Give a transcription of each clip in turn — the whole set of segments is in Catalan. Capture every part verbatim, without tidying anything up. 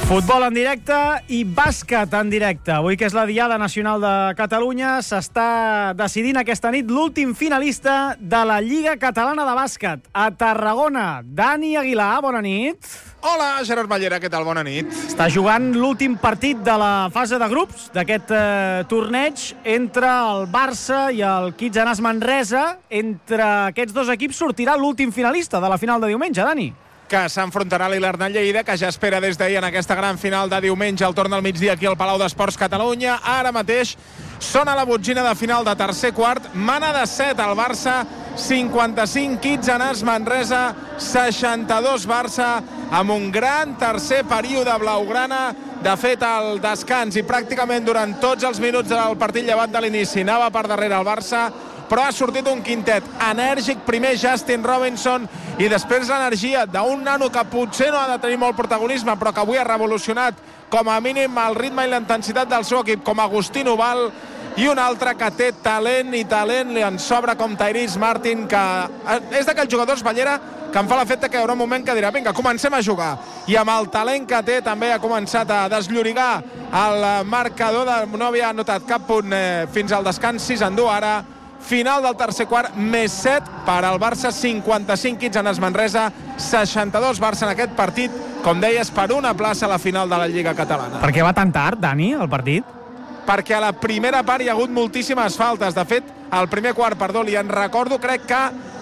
Futbol en directe i bàsquet en directe. Avui, que és la Diada Nacional de Catalunya, s'està decidint aquesta nit l'últim finalista de la Lliga Catalana de Bàsquet. A Tarragona, Dani Aguilar, bona nit. Hola, Gerard Ballera, què tal? Bona nit. Està jugant l'últim partit de la fase de grups d'aquest eh, torneig entre el Barça i el Kitsanàs Manresa. Entre aquests dos equips sortirà l'últim finalista de la final de diumenge, Dani. Que s'enfrontarà l'Ilarnat Lleida, que ja espera des d'ahir en aquesta gran final de diumenge al torn del migdia aquí al Palau d'Esports Catalunya. Ara mateix sona la botzina de final de tercer quart. Mana de set al Barça, cinquanta-cinc Kitsanàs Manresa, seixanta-dos Barça, amb un gran tercer període blaugrana. De fet, el descans i pràcticament durant tots els minuts del partit llevat de l'inici anava per darrere el Barça, però ha sortit un quintet enèrgic. Primer Justin Robinson i després l'energia d'un nano que potser no ha de tenir molt protagonisme, però que avui ha revolucionat com a mínim el ritme i la intensitat del seu equip, com Agustín Ubal, i un altre que té talent i talent, li en sobra, com Tyrese Martin, que és d'aquells jugadors, Ballera, que em fa l'efecte que hi haurà un moment que dirà vinga, comencem a jugar, i amb el talent que té també ha començat a desllorigar el marcador, de, no havia anotat cap punt eh, fins al descans, sis en dur ara. Final del tercer quart, més set per al Barça, cinquanta-cinc Kitsanàs Manresa, seixanta-dos Barça en aquest partit, com deies, per una plaça a la final de la Lliga Catalana. Per què va tan tard, Dani, el partit? Perquè a la primera part hi ha hagut moltíssimes faltes. De fet, al primer quart, perdó, li en recordo, crec que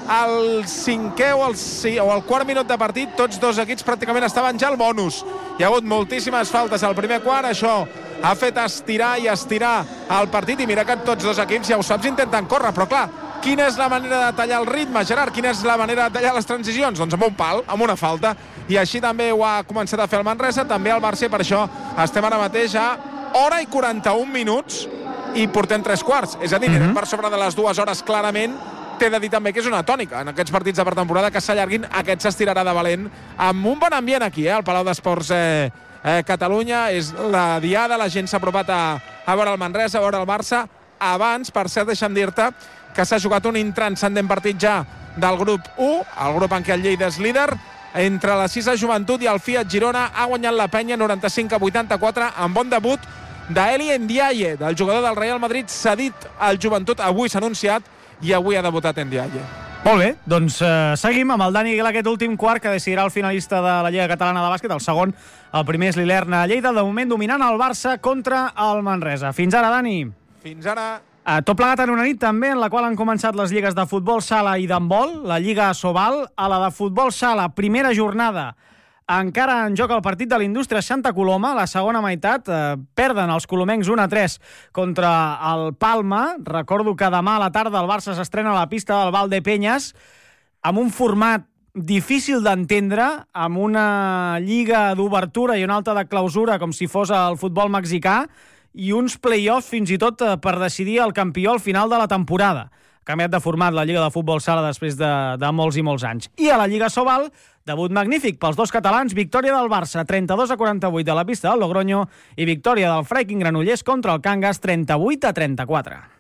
al cinquè o al, o al quart minut de partit tots dos equips pràcticament estaven ja al bonus. Hi ha hagut moltíssimes faltes al primer quart, això ha fet estirar i estirar el partit, i mira que tots dos equips, ja ho saps, intenten córrer, però clar, quina és la manera de tallar el ritme, Gerard? Quina és la manera de tallar les transicions? Doncs amb un pal, amb una falta, i així també ho ha començat a fer el Manresa, també el Barça, i per això estem ara mateix a hora i quaranta-un minuts i portem tres quarts, és a dir, mm-hmm. per sobre de les dues hores clarament. T'he de dir també que és una tònica en aquests partits de pretemporada, que s'allarguin. Aquest s'estirarà de valent amb un bon ambient aquí, eh, al Palau d'Esports eh, eh, Catalunya. És la Diada, la gent s'ha apropat a, a veure el Manresa, a veure el Barça. Abans, per cert, deixa'm dir-te que s'ha jugat un intranscendent partit ja del grup u, el grup en què el Lleida és líder, entre la Cisa Joventut i el Fiat Girona. Ha guanyat la Penya noranta-cinc a vuitanta-quatre amb bon debut d'Eli Ndiaye, del jugador del Real Madrid, cedit al Joventut. Avui s'ha anunciat i avui ha debutat Ndiaye. Molt bé, doncs eh, seguim amb el Dani Aguilar, aquest últim quart que decidirà el finalista de la Lliga Catalana de Bàsquet. El segon, el primer és l'Ilerna Lleida, de moment dominant el Barça contra el Manresa. Fins ara, Dani. Fins ara. Eh, tot plegat en una nit també en la qual han començat les lligues de futbol sala i d'handbol, la Lliga Sobal. A la de futbol sala, primera jornada, encara en joc el partit de l'Indústria Santa Coloma. La segona meitat eh, perden els colomencs un a tres contra el Palma. Recordo que demà a la tarda el Barça s'estrena a la pista del Valdepeñas amb un format difícil d'entendre, amb una lliga d'obertura i una altra de clausura, com si fos el futbol mexicà, i uns play-offs fins i tot per decidir el campió al final de la temporada. Ha canviat de format la Lliga de Futbol Sala després de, de molts i molts anys. I a la Lliga Sobal, debut magnífic pels dos catalans, victòria del Barça trenta-dos a quaranta-vuit de la pista del Logroño i victòria del Freiking Granollers contra el Cangas trenta-vuit a trenta-quatre.